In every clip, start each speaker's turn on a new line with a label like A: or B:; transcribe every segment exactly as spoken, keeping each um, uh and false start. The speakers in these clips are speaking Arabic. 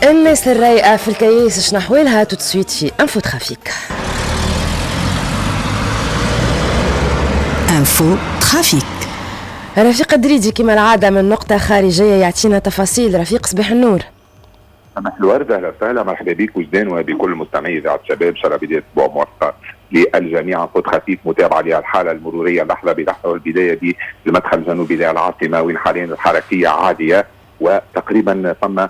A: الناس الرايقة في الكياس شنو أحوالها تتسويت في انفو ترافيك.
B: انفو ترافيك.
A: رفيق الدريدي كما العادة من نقطة خارجية يعطينا تفاصيل. رفيق صباح النور.
C: سماح الورد، اهلا وسهلا، مرحبا بك وجدان وبكل مستمعي اذاعه الشباب. شرى بدايه اسبوع موفقه للجميع. خط خفيف متابعه للحاله المروريه لحظه بلحظه، والبدايه بالمدخل الجنوبي للعاصمه وين حاليا الحركيه عاديه وتقريبا ثم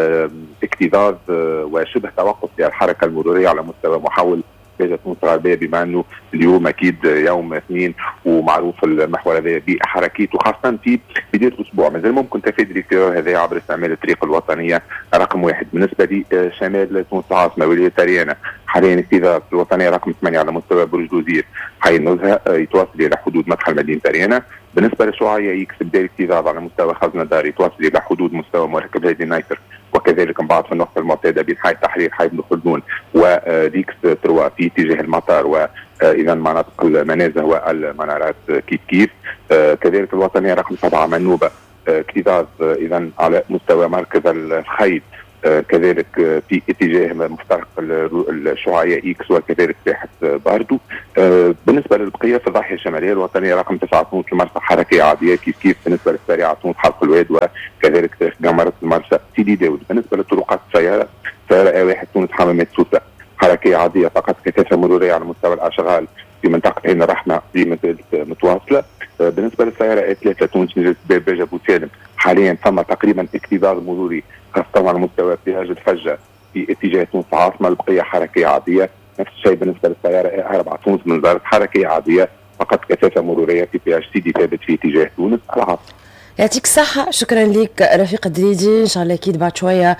C: اكتظاظ وشبه توقف للحركه المروريه على مستوى محول بيجة تونس الغربية، بما انه اليوم اكيد يوم اثنين ومعروف المحور هذا بحركيته خاصة في بداية الاسبوع. مازال ممكن تفادي الاكتظاظ هذا عبر استعمال الطريق الوطنية رقم واحد. بالنسبة لشمال تونس العاصمة ولاية تريانة حاليا اكتظاظ الوطنية رقم ثمانية على مستوى برج دوزير حي النزهة يتواصل الى حدود مدخل مدينة تريانة. بالنسبة للشعاعية اكس بداية الاكتظاظ على مستوى خزنة دار يتواصل الى حدود مستوى مركب هادي نايتر، وكذلك من بعد في النقطة المعتادة بين حي التحرير حي بن خلدون وديكس تروا في اتجاه المطار وإذا مناطق المنازه والمنارات كيف كيف. كذلك الوطنية رقم سبعة منوبة اكتظاظ إذا على مستوى مركز الخيط، كذلك في اتجاه مفترق الشعاعية اكس وكذلك ساحة باردو. بالنسبة للبقية في الضاحية الشمالية الوطنية رقم تسعة تونس المرسى حركية عادية كيف كيف. بالنسبة للسريعة تونس حلق الواد وكذلك تاريخ جمرة المرسى سيدي داود. بالنسبة للطرقات السيارة سيارة اي واحد تونس حمامات سوسة حركية عادية فقط، كثافة مرورية على مستوى الأشغال في منطقة عين الرحمة في مازالت متواصلة. بالنسبة للسيارة اي ثلاثة تونس نزلت باب باجة بو سالم حاليا ثم تقريبا اكتظاظ مروري خاصة على مستوى ابتهاج الفجة في اتجاه تونس العاصمة. البقية حركية عادية. نفس الشيء بالنسبة للسيارة اي أربعة تونس من زارت حركية عادية فقط، كثافة مرورية في اتجاه سيدي ثابت في اتجاه تونس العاصمة.
A: يعطيك الصحة، شكرا لك رفيق الدريدي. ان شاء الله اكيد بعد شوية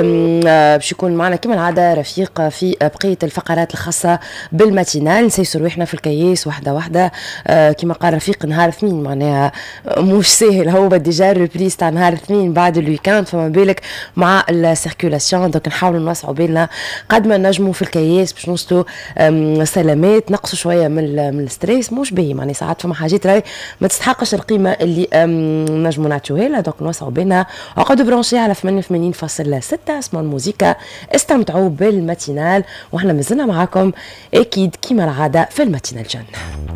A: باش يكون معنا كما العادة رفيق في بقية الفقرات الخاصة بالماتينال. نسيسوا روحنا في الكياس واحدة واحدة كما قال رفيق. نهار اثنين معناها مش سهل، هو ديجا الريبريس تاع نهار اثنين بعد الويكاند، فما بالك مع السيركولاسيون. دونك نحاولوا نوسعوا بالنا قد ما نجموا في الكياس باش نوصلوا سلامات، نقصوا شوية من من الستريس. مش باهي معناها ساعات فما حاجات راهي ما تستحقش القيمة اللي نجموا نعطيوها لها. دونك نوسعوا بينا وقعدوا برونشي على ثمانية وثمانين فاصلة ستة. اسمعوا الموسيقى، استمتعوا بالماتينال، وحنا مازلنا معاكم اكيد كيما العاده في الماتينال جن.